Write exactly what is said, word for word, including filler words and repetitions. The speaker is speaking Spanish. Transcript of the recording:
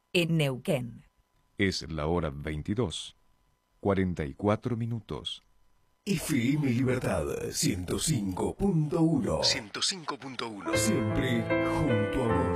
en Neuquén. Es la hora veintidós, cuarenta y cuatro minutos. F M Libertad ciento cinco punto uno. ciento cinco punto uno. Siempre junto a vos.